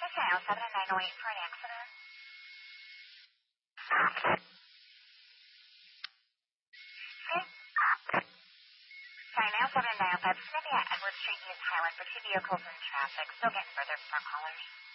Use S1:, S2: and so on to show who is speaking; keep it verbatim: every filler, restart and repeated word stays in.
S1: this nine oh seven and nine oh eight for an accident? Okay. Sorry, nine oh seven and nine oh five. Snippy at Edward Street, East Highland for two vehicles in traffic. Still getting further from our callers.